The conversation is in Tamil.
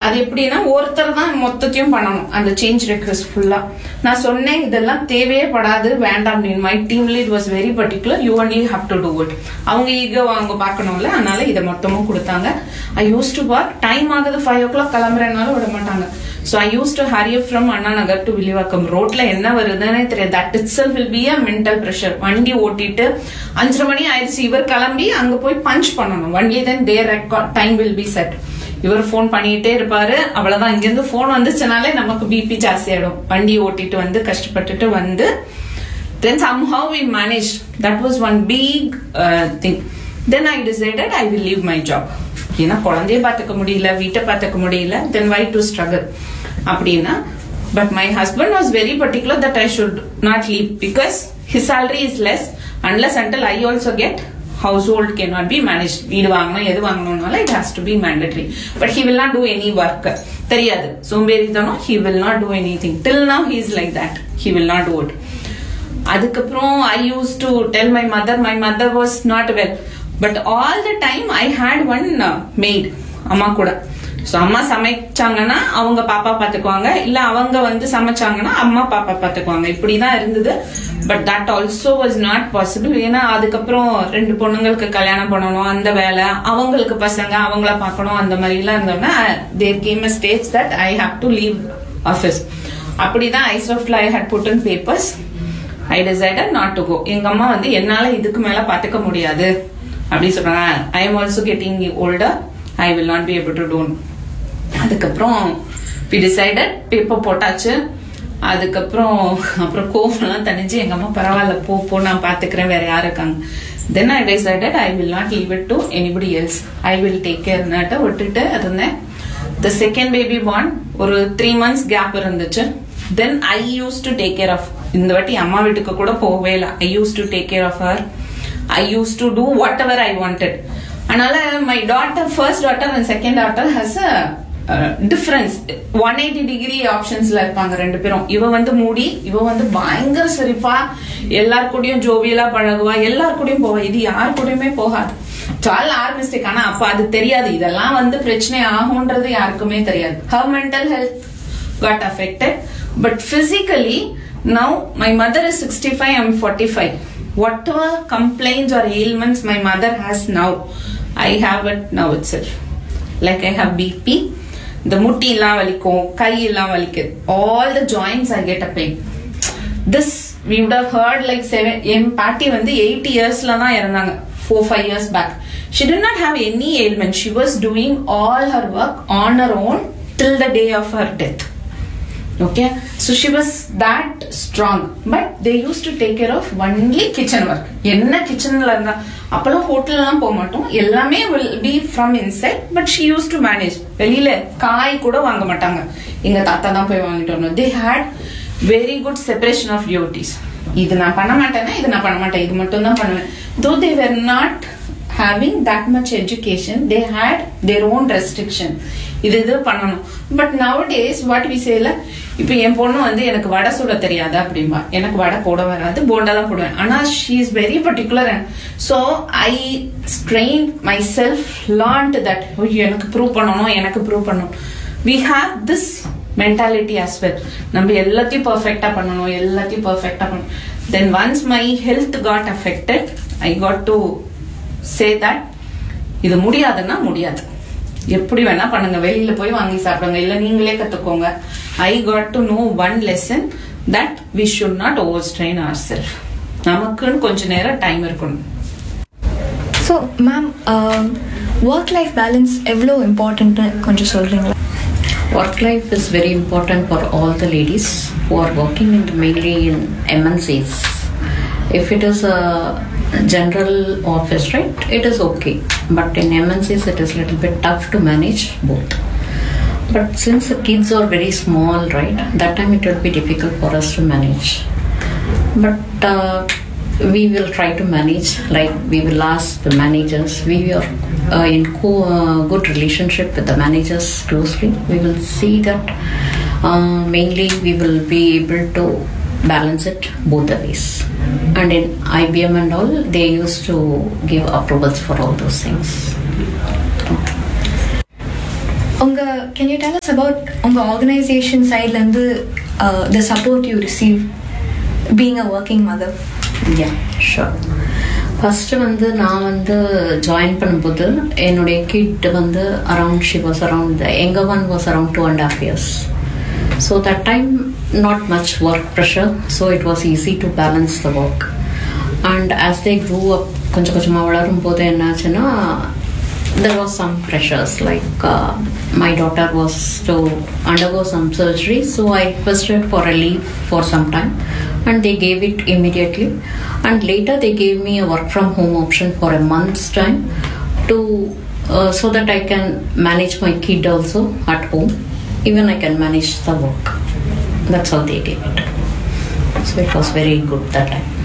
அது எப்படின்னா ஒருத்தர் தான் மொத்தத்தையும் பண்ணணும் அந்த சேஞ்ச் ரெக்வெஸ்ட் ஃபுல்லா. நான் சொன்னேன் இதெல்லாம் தேவையே படாது வேண்டாம் அப்படின்னு. My team lead was very particular, you only have to do it. அவங்க ஈகோ அவங்க பார்க்கணும்ல, அதனால இதை மொத்தமும் கொடுத்தாங்க. ஐ யூஸ் டு ஒர்க், டைம் ஆகுது 5 o'clock கிளம்புறதுனால விட மாட்டாங்க. So I used to hurry up from Anna Nagar to Villivakam. ரோட்ல என்ன வருதுன்னே தெரியாது. That itself will be a mental pressure. வண்டி ஓட்டிட்டு 5:30 மணி ஆயிடுச்சு, இவர் கிளம்பி அங்க போய் பஞ்ச் பண்ணணும். only then their record time will be set. இவர் போன் பண்ணிட்டே இருப்பாரு, அவ்வளவுதான். இங்க இருந்து போன் வந்துச்சுனாலே நமக்கு பிபி ஜாஸ்தி ஆயிடும். வண்டி ஓட்டிட்டு வந்து கஷ்டப்பட்டுட்டு வந்து then somehow we managed. That was one big thing. Then I decided I will leave my job. ஏன்னா குழந்தைய பாத்துக்க முடியல, வீட்டை பாத்துக்க முடியல, then why to struggle அப்படின்னா. But my husband was very particular that I should not leave because his salary is less unless until I also get household cannot be managed. வீடு வாங்கணும் எது வாங்கணும்னால it has to be mandatory. But he will not do any work. தெரியாது, சோம்பேறித்தனம். He will not do anything. Till now he is like that. He will not do it. அதுக்கப்புறம் I used to tell my mother was not well. But all the time I had one maid, அம்மா கூட. So அம்மா சமைச்சாங்கன்னா அவங்க பாப்பா பாத்துக்குவாங்க, இல்ல அவங்க வந்து சமைச்சாங்கன்னா அம்மா பாப்பா பாத்துக்குவாங்க. இப்படிதான் இருந்தது. But that also was not possible. ஏன்னா அதுக்கப்புறம் 2 பொண்ணுங்களுக்கு கல்யாணம் பண்ணணும், அந்த வேலை, அவங்களுக்கு பசங்க, அவங்கள பாக்கணும், அந்த மாதிரி எல்லாம் இருந்தோம்னா there came a stage that I have to leave office. அப்படிதான் iSoftல I had put in papers. I decided not to go. எங்க அம்மா வந்து என்னால இதுக்கு மேல பாத்துக்க முடியாது அப்படி சொல்றாங்க. I am also getting older. I will not be able to do. அதுக்கப்புறம் we decided பேப்பர் போட்டாச்சு. அதுக்கப்புறம் கோவம்லாம் தனிஞ்சு எங்க அம்மா பரவாயில்ல போ நான் பாத்துக்கிறேன், வேற யாரு இருக்காங்க. Then I decided I will not leave it to anybody else. I will take care. விட்டுட்டு இருந்தேன். The second baby born ஒரு 3 months கேப் இருந்துச்சு. Then I used to take care of. இந்த வாட்டி அம்மா வீட்டுக்கு கூட போகவே இல்லை. I used to take care of her. I used to do whatever I wanted. அதனால my daughter, first daughter and second daughter has a difference. 180 degree optionsல இருப்பாங்க 2 பேரும். இவ வந்து மூடி, இவ வந்து பயங்கர சிரிப்பா, எல்லார் கூடயும் ஜோவியலா பழகுவா, எல்லார் கூடயும் போவா. இது யார் கூடயுமே போகாது. சால் ஆர் மிஸ்டேக். ஆனா அப்ப அது தெரியாது, இதெல்லாம் வந்து பிரச்சனை ஆகும்ன்றது யாருக்குமே தெரியாது. Her mental health got affected, but physically now my mother is 65, I'm 45. Whatever complaints or ailments my mother has now, I have it now itself. Like I have BP, the mutti illa valikkum, kai illa valikku, all the joints I get a pain. This we would have heard like 7. என் பாட்டி வந்து 80 yearsல தான் இறந்தாங்க, 4-5 years back. She did not have any ailment. She was doing all her work on her own till the day of her death. Okay, so she was that strong. But they used to take care of only kitchen work. என்ன கிச்சன்ல இருந்தா, அப்பெல்லாம் ஹோட்டல்லாம் போக மாட்டோம், எல்லாமே will be from inside. But she used to manage. வெளியில காய் கூட வாங்க மாட்டாங்க, எங்க தாத்தா தான் போய் வாங்கிட்டு வரணும். They had very good separation of duties. இது நான் பண்ண மாட்டேன்னா இது நான் பண்ண மாட்டேன், இது மட்டும் தான் பண்ணுவேன். Though they were not having that much education, they had their own restriction. இது பண்ணணும். But nowadays what we say ல, இப்ப என் பொண்ணு வந்து எனக்கு வடை சுட தெரியாது அப்படிம்பா, எனக்கு வடை போட வராது, போண்டா தான் போடுவேன். ஆனா she is very particular. So I trained myself, learned that எனக்கு ப்ரூவ் பண்ணணும், எனக்கு ப்ரூவ் பண்ணணும். We have this mentality as well. நம்ம எல்லாத்தையும் பர்ஃபெக்டா பண்ணணும், எல்லாத்தையும் பர்ஃபெக்டா பண்ணணும். Then once my health got affected, I got to say that இது முடியாதுன்னா முடியாது, எப்படி வேணா பண்ணுங்க, வெளியில போய் வாங்கி சாப்பிடுங்க, இல்ல நீங்களே கத்துக்கோங்க. I got to know one lesson that we should not overstrain ourselves. நமக்குன்னு கொஞ்ச நேரம் டைம் இருக்கணும். So ma'am, work life balance எவ்வளோ இம்பார்ட்டன்ட் கொஞ்சம் சொல்றீங்களா? Work life is very important for all the ladies who are working mainly in MNCs. If it is a general office, right, it is okay. But in MNCs, it is a little bit tough to manage both. But since the kids are very small, right, that time it will be difficult for us to manage. But we will try to manage. Like we will ask the managers. We are in good relationship with the managers closely. We will see that mainly we will be able to balance it both the ways. And in IBM and all, they used to give approvals for all those things. Can you tell us about the organization side and the support you receive being a working mother? Yeah, sure. First வந்து நான் வந்து ஜாயின் பண்ணும்போது என்னுடைய கிட் வந்து அரவுண்ட் ஷி வாஸ் அரவுண்ட் எங்க one was around 2.5 years. So that time not much work pressure, so it was easy to balance the work. And as they grew up கொஞ்சம் கொஞ்சமாக வளரும் போது என்னாச்சுன்னா there was some pressures, like my daughter was to undergo some surgery, so I requested for a leave for some time and they gave it immediately, and later they gave me a work from home option for a month's time to so that I can manage my kid also at home, even I can manage the work. That's how they gave it, so it was very good that time.